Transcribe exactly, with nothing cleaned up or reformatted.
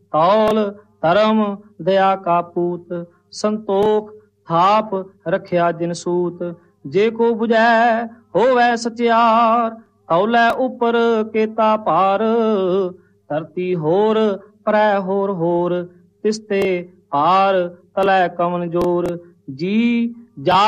ਤੌਲ ਧਰਮ ਦਇਆ ਕਾ ਪੂਤ। ਸੰਤੋਖ ਥਾਪ ਰੱਖਿਆ ਜਿਨ ਸੂਤ। ਜੇ ਕੋ ਬੁਝੈ ਹੋਵੈ ਸਚਿਆਰ, ਤੌਲੇ ਉੱਪਰ ਕੇਤਾ ਭਾਰ। ਧਰਤੀ ਹੋਰ ਪਰੈ ਹੋਰ ਹੋਰ, ਤਿਸਤੇ ਭਾਰ ਤਲੈ ਕਵਨ ਜੋਰ। ਜੀ ਜਾ